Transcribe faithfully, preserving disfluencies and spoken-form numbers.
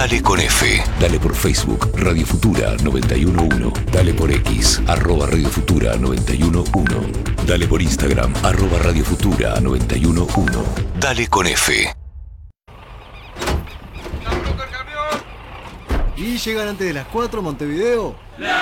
Dale con F. Dale por Facebook, Radio Futura noventa y uno punto uno. Dale por X, arroba Radio Futura noventa y uno punto uno. Dale por Instagram, arroba Radio Futura noventa y uno punto uno. Dale con F. ¿Y llegan antes de las cuatro Montevideo?